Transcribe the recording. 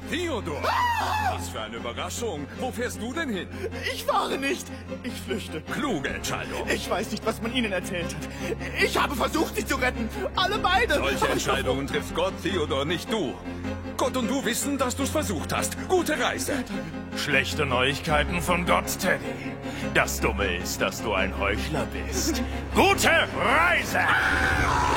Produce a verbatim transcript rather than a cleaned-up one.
Theodor! Was für eine Überraschung. Wo fährst du denn hin? Ich fahre nicht. Ich flüchte. Kluge Entscheidung. Ich weiß nicht, was man Ihnen erzählt hat. Ich habe versucht, Sie zu retten. Alle beide. Solche Entscheidungen trifft Gott, Theodor, nicht du. Gott und du wissen, dass du es versucht hast. Gute Reise. Schlechte Neuigkeiten von Gott, Teddy. Das Dumme ist, dass du ein Heuchler bist. Gute Reise!